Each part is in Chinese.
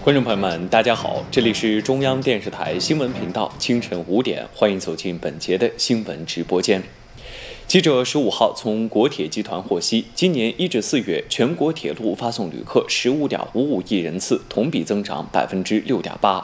观众朋友们，大家好，这里是中央电视台新闻频道，清晨5点，欢迎走进本节的新闻直播间。记者15号从国铁集团获悉，今年1至4月，全国铁路发送旅客15.55亿人次，同比增长6.8%。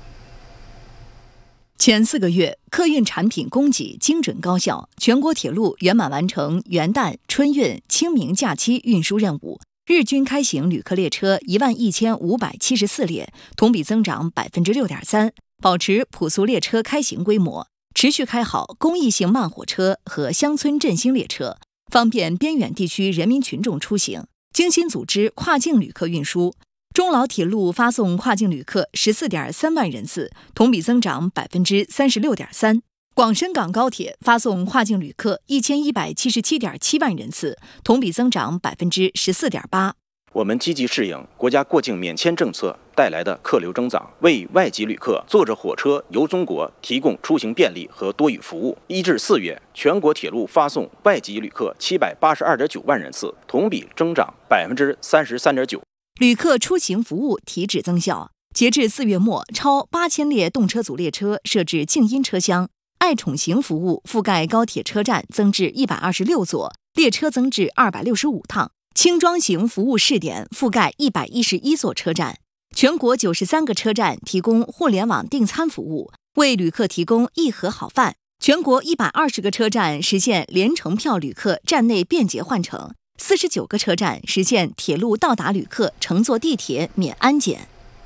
前4个月，客运产品供给精准高效，全国铁路圆满完成元旦、春运、清明假期运输任务。日均开行旅客列车11574列，同比增长6.3%，保持普速列车开行规模，持续开好公益性慢火车和乡村振兴列车，方便边远地区人民群众出行，精心组织跨境旅客运输。中老铁路发送跨境旅客14.3万人次，同比增长36.3%。广深港高铁发送跨境旅客1177.7万人次，同比增长14.8%。 我们积极适应国家过境免签政策带来的客流增长，为外籍旅客坐着火车游中国提供出行便利和多语服务。1至4月，全国铁路发送外籍旅客782.9万人次，同比增长33.9%。 旅客出行服务提质增效，截至4月末，超8000列动车组列车设置静音车厢。爱宠行服务覆盖高铁车站增至126座，列车增至265趟。轻装行服务试点覆盖111座车站，全国93个车站提供互联网订餐服务，为旅客提供一盒好饭。全国120个车站实现联程票旅客站内便捷换乘，49个车站实现铁路到达旅客乘坐地铁免安检。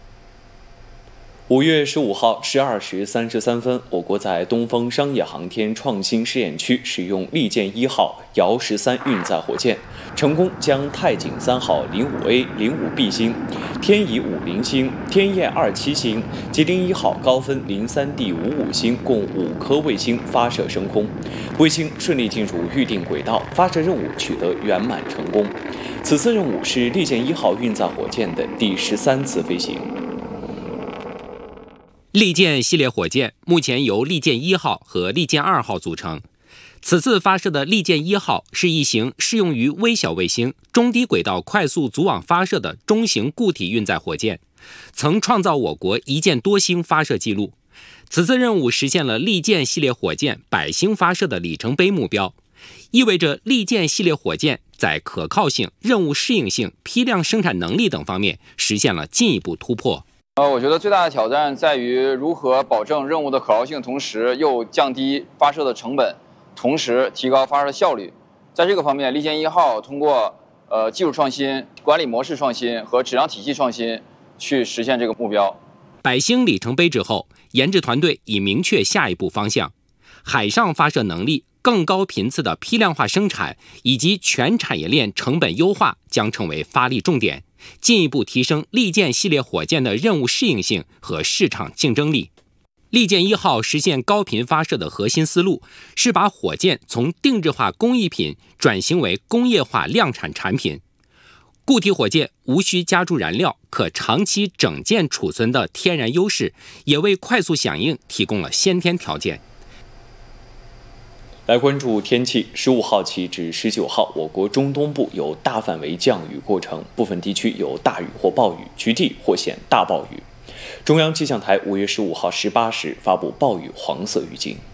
5月15号12时33分，我国在东风商业航天创新试验区使用利剑1号遥13运载火箭，成功将太井3号 05A、05B 星、天乙50星、天焰27星、吉林1号高分 03D55 星共5颗卫星发射升空，卫星顺利进入预定轨道，发射任务取得圆满成功。此次任务是利剑1号运载火箭的第13次飞行。 利剑系列火箭目前由利剑1号和利剑2号组成。此次发射的利剑1号是一型适用于微小卫星、中低轨道快速组网发射的中型固体运载火箭，曾创造我国一箭多星发射记录。此次任务实现了利剑系列火箭100星发射的里程碑目标，意味着利剑系列火箭在可靠性、任务适应性、批量生产能力等方面实现了进一步突破。 我觉得最大的挑战在于如何保证任务的可靠性，同时又降低发射的成本，同时提高发射效率。在这个方面，利剑1号通过技术创新、管理模式创新和质量体系创新去实现这个目标。 100星里程碑之后，研制团队已明确下一步方向，海上发射能力、更高频次的批量化生产以及全产业链成本优化将成为发力重点，进一步提升利剑系列火箭的任务适应性和市场竞争力。利剑1号实现高频发射的核心思路是把火箭从定制化工艺品转型为工业化量产产品。固体火箭无需加注燃料，可长期整件储存的天然优势，也为快速响应提供了先天条件。 来关注天气，15号起至19号，我国中东部有大范围降雨过程，部分地区有大雨或暴雨，局地或显大暴雨。中央气象台5月15号18时发布暴雨黄色预警。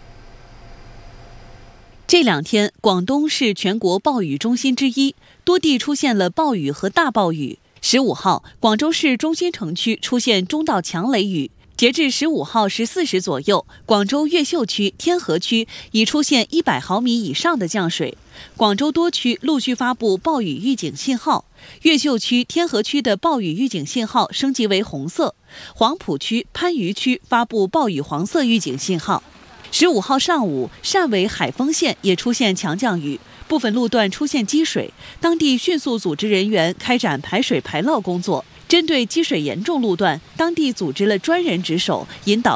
这2天，广东是全国暴雨中心之一，多地出现了暴雨和大暴雨。15号，广州市中心城区出现中到强雷雨。截至15号14时左右，广州越秀区、天河区已出现100毫米以上的降水，广州多区陆续发布暴雨预警信号，越秀区、天河区的暴雨预警信号升级为红色，黄埔区、番禺区发布暴雨黄色预警信号。15号上午，汕尾海丰县也出现强降雨，部分路段出现积水，当地迅速组织人员开展排水排涝工作。针对积水严重路段，当地组织了专人值守，引导